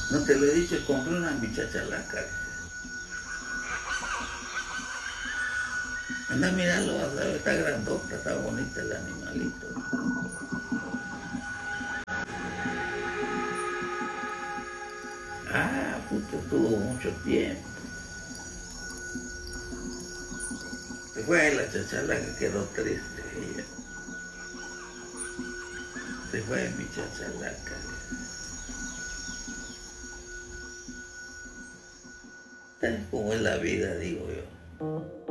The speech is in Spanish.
No te lo he dicho, compré una bichachalaca. Anda, míralo, está grandota, está bonita el animalito. Ah, puto, tuvo mucho tiempo. Se fue la chachalaca, quedó triste ella. Se fue mi chachalaca. Tal como es la vida, digo yo.